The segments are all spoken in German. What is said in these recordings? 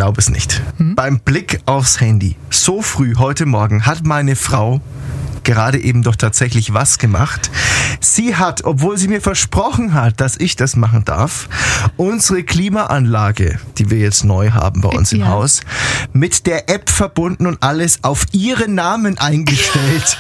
glaube es nicht. Beim Blick aufs Handy, so früh heute Morgen, hat meine Frau gerade eben doch tatsächlich was gemacht. Sie hat, obwohl sie mir versprochen hat, dass ich das machen darf, unsere Klimaanlage, die wir jetzt neu haben bei uns im Haus, mit der App verbunden und alles auf ihren Namen eingestellt.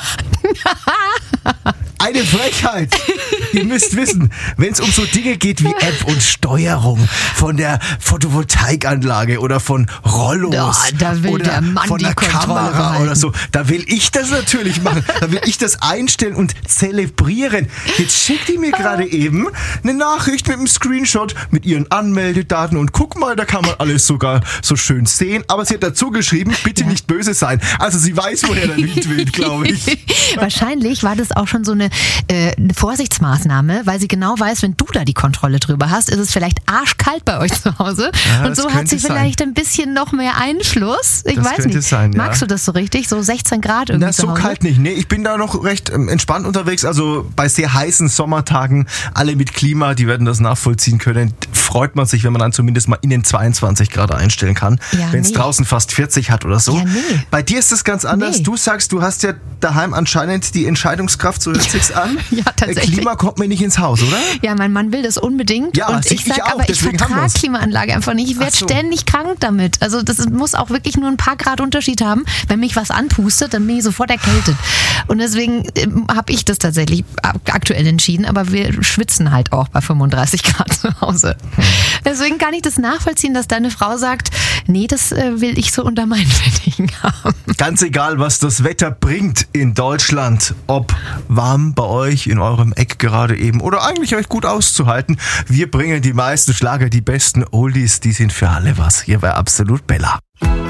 Eine Frechheit. Ihr müsst wissen, wenn es um so Dinge geht wie App und Steuerung von der Photovoltaikanlage oder von Rollos da will oder der Mann von die der Kontrolle Kamera behalten. oder so, da will ich das natürlich machen. Da will ich das einstellen und zelebrieren. Jetzt schickt die mir gerade eben eine Nachricht mit einem Screenshot mit ihren Anmeldedaten und guck mal, da kann man alles sogar so schön sehen. Aber sie hat dazu geschrieben, bitte nicht böse sein. Also sie weiß, woher der Wind weht, glaube ich. Wahrscheinlich war das auch schon so eine Vorsichtsmaßnahme, weil sie genau weiß, wenn du da die Kontrolle drüber hast, ist es vielleicht arschkalt bei euch zu Hause. Ja, und so hat sie vielleicht ein bisschen noch mehr Einfluss. Ich Das weiß könnte nicht. sein, ja. Magst du das so richtig? So 16 Grad irgendwie Na, zu so Hause? kalt nicht. Nee, ich bin da noch recht entspannt unterwegs. Also bei sehr heißen Sommertagen, alle mit Klima, die werden das nachvollziehen können. Freut man sich, wenn man dann zumindest mal innen 22 Grad einstellen kann. Ja, wenn es draußen fast 40 hat oder so. Ja, nee. Bei dir ist es ganz anders. Nee. Du sagst, du hast ja daheim anscheinend die Entscheidungskraft, so hört sich's an. Ja, tatsächlich. Klima kommt mir nicht ins Haus, oder? Ja, mein Mann will das unbedingt. Ja, und ich ich sag auch, aber, ich deswegen haben vertrage wir's. Klimaanlage einfach nicht. Ich werde Ach so. ständig krank damit. Also das muss auch wirklich nur ein paar Grad Unterschied haben. Wenn mich was anpustet, dann bin ich sofort erkältet. Und deswegen habe ich das tatsächlich aktuell entschieden. Aber wir schwitzen halt auch bei 35 Grad zu Hause. Deswegen kann ich das nachvollziehen, dass deine Frau sagt, nee, das will ich so unter meinen Fittichen haben. Ganz egal, was das Wetter bringt in Deutschland, ob warm bei euch in eurem Eck gerade eben oder eigentlich euch gut auszuhalten, wir bringen die meisten Schlager, die besten Oldies, die sind für alle was. Hier bei Absolut Bella.